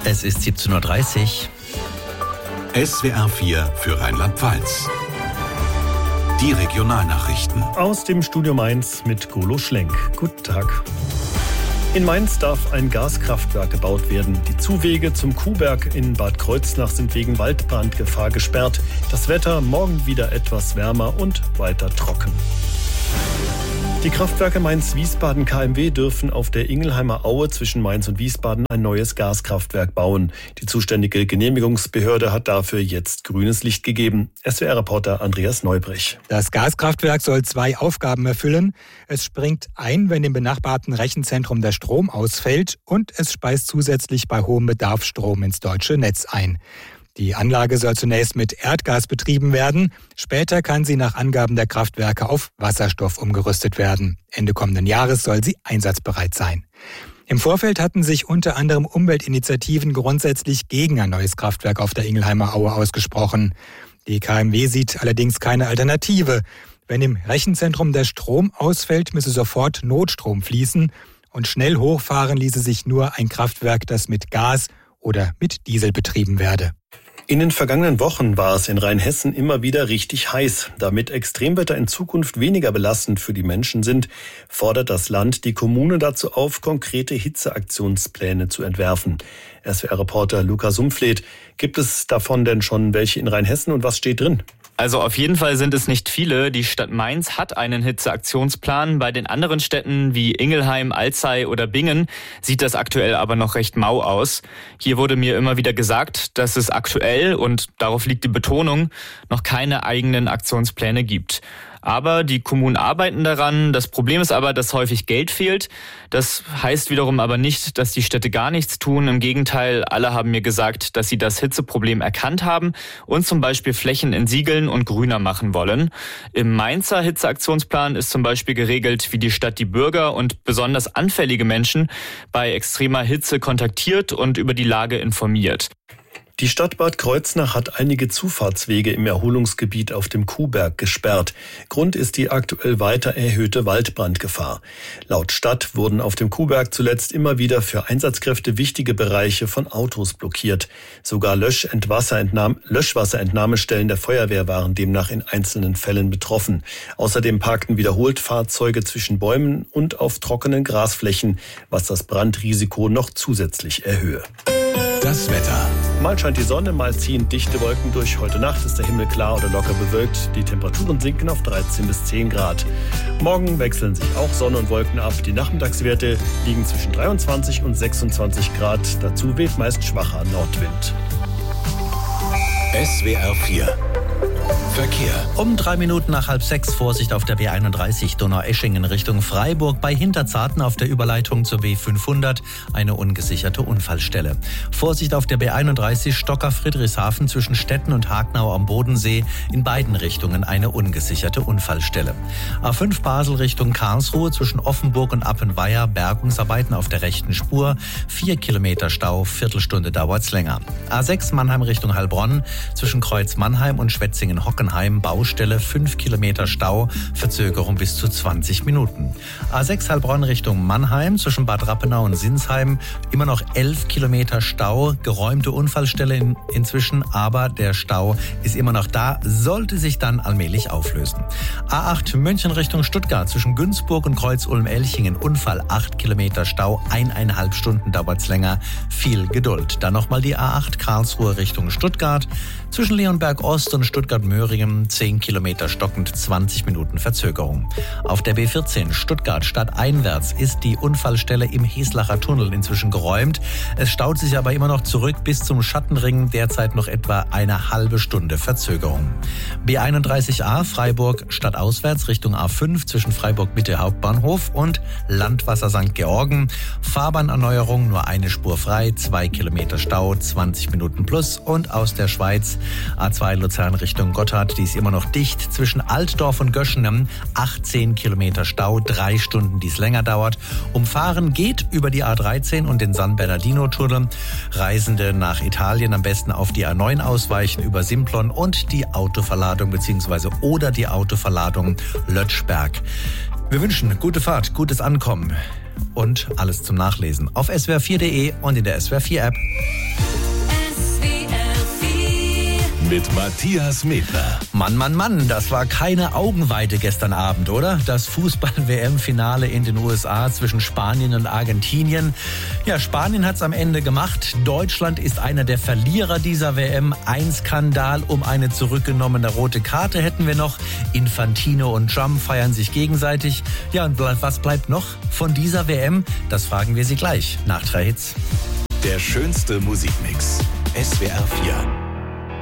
Es ist 17.30 Uhr. SWR 4 für Rheinland-Pfalz. Die Regionalnachrichten. Aus dem Studio Mainz mit Golo Schlenk. Guten Tag. In Mainz darf ein Gaskraftwerk gebaut werden. Die Zuwege zum Kuhberg in Bad Kreuznach sind wegen Waldbrandgefahr gesperrt. Das Wetter morgen wieder etwas wärmer und weiter trocken. Die Kraftwerke Mainz-Wiesbaden KMW dürfen auf der Ingelheimer Aue zwischen Mainz und Wiesbaden ein neues Gaskraftwerk bauen. Die zuständige Genehmigungsbehörde hat dafür jetzt grünes Licht gegeben. SWR-Reporter Andreas Neubrech. Das Gaskraftwerk soll 2 Aufgaben erfüllen. Es springt ein, wenn im benachbarten Rechenzentrum der Strom ausfällt, und es speist zusätzlich bei hohem Bedarf Strom ins deutsche Netz ein. Die Anlage soll zunächst mit Erdgas betrieben werden. Später kann sie nach Angaben der Kraftwerke auf Wasserstoff umgerüstet werden. Ende kommenden Jahres soll sie einsatzbereit sein. Im Vorfeld hatten sich unter anderem Umweltinitiativen grundsätzlich gegen ein neues Kraftwerk auf der Ingelheimer Aue ausgesprochen. Die KMW sieht allerdings keine Alternative. Wenn im Rechenzentrum der Strom ausfällt, müsse sofort Notstrom fließen. Und schnell hochfahren ließe sich nur ein Kraftwerk, das mit Gas oder mit Diesel betrieben werde. In den vergangenen Wochen war es in Rheinhessen immer wieder richtig heiß. Damit Extremwetter in Zukunft weniger belastend für die Menschen sind, fordert das Land die Kommunen dazu auf, konkrete Hitzeaktionspläne zu entwerfen. SWR-Reporter Lukas Sumpfleth, gibt es davon denn schon welche in Rheinhessen und was steht drin? Also auf jeden Fall sind es nicht viele. Die Stadt Mainz hat einen Hitzeaktionsplan. Bei den anderen Städten wie Ingelheim, Alzey oder Bingen sieht das aktuell aber noch recht mau aus. Hier wurde mir immer wieder gesagt, dass es aktuell, und darauf liegt die Betonung, noch keine eigenen Aktionspläne gibt. Aber die Kommunen arbeiten daran. Das Problem ist aber, dass häufig Geld fehlt. Das heißt wiederum aber nicht, dass die Städte gar nichts tun. Im Gegenteil, alle haben mir gesagt, dass sie das Hitzeproblem erkannt haben und zum Beispiel Flächen entsiegeln und grüner machen wollen. Im Mainzer Hitzeaktionsplan ist zum Beispiel geregelt, wie die Stadt die Bürger und besonders anfällige Menschen bei extremer Hitze kontaktiert und über die Lage informiert. Die Stadt Bad Kreuznach hat einige Zufahrtswege im Erholungsgebiet auf dem Kuhberg gesperrt. Grund ist die aktuell weiter erhöhte Waldbrandgefahr. Laut Stadt wurden auf dem Kuhberg zuletzt immer wieder für Einsatzkräfte wichtige Bereiche von Autos blockiert. Sogar Löschwasserentnahmestellen der Feuerwehr waren demnach in einzelnen Fällen betroffen. Außerdem parkten wiederholt Fahrzeuge zwischen Bäumen und auf trockenen Grasflächen, was das Brandrisiko noch zusätzlich erhöhe. Das Wetter. Mal scheint die Sonne, mal ziehen dichte Wolken durch. Heute Nacht ist der Himmel klar oder locker bewölkt. Die Temperaturen sinken auf 13 bis 10 Grad. Morgen wechseln sich auch Sonne und Wolken ab. Die Nachmittagswerte liegen zwischen 23 und 26 Grad. Dazu weht meist schwacher Nordwind. SWR 4 Verkehr. Um 3 Minuten nach 5:30 Vorsicht auf der B31 Donaueschingen Richtung Freiburg. Bei Hinterzarten auf der Überleitung zur B500 eine ungesicherte Unfallstelle. Vorsicht auf der B31 Stocker-Friedrichshafen zwischen Stetten und Hagnau am Bodensee. In beiden Richtungen eine ungesicherte Unfallstelle. A5 Basel Richtung Karlsruhe zwischen Offenburg und Appenweier. Bergungsarbeiten auf der rechten Spur. 4 Kilometer Stau, Viertelstunde dauert's länger. A6 Mannheim Richtung Heilbronn zwischen Kreuz Mannheim und Schwetzingen-Hockenheim. Baustelle, 5 Kilometer Stau, Verzögerung bis zu 20 Minuten. A6 Heilbronn Richtung Mannheim zwischen Bad Rappenau und Sinsheim, immer noch 11 Kilometer Stau, geräumte Unfallstelle inzwischen, aber der Stau ist immer noch da, sollte sich dann allmählich auflösen. A8 München Richtung Stuttgart zwischen Günzburg und Kreuz-Ulm-Elchingen, Unfall, 8 Kilometer Stau, 1,5 Stunden dauert's länger, viel Geduld. Dann nochmal die A8 Karlsruhe Richtung Stuttgart, zwischen Leonberg Ost und Stuttgart-Möhringen 10 Kilometer stockend, 20 Minuten Verzögerung. Auf der B14 Stuttgart stadteinwärts ist die Unfallstelle im Heslacher Tunnel inzwischen geräumt. Es staut sich aber immer noch zurück bis zum Schattenring, derzeit noch etwa eine halbe Stunde Verzögerung. B31a Freiburg stadtauswärts Richtung A5 zwischen Freiburg Mitte Hauptbahnhof und Landwasser St. Georgen. Fahrbahnerneuerung, nur eine Spur frei, 2 Kilometer Stau, 20 Minuten plus. Und aus der Schweiz A2 Luzern Richtung Gotthard, die ist immer noch dicht zwischen Altdorf und Göschenem, 18 Kilometer Stau, 3 Stunden, die es länger dauert. Umfahren geht über die A13 und den San Bernardino-Tunnel. Reisende nach Italien am besten auf die A9 ausweichen über Simplon und die Autoverladung oder die Autoverladung Lötschberg. Wir wünschen gute Fahrt, gutes Ankommen. Und alles zum Nachlesen auf swr4.de und in der SWR4-App. Mit Matthias Medler. Mann, das war keine Augenweide gestern Abend, oder? Das Fußball-WM-Finale in den USA zwischen Spanien und Argentinien. Ja, Spanien hat's am Ende gemacht. Deutschland ist einer der Verlierer dieser WM. Ein Skandal um eine zurückgenommene rote Karte hätten wir noch. Infantino und Trump feiern sich gegenseitig. Ja, und was bleibt noch von dieser WM? Das fragen wir Sie gleich nach 3 Hits. Der schönste Musikmix. SWR 4.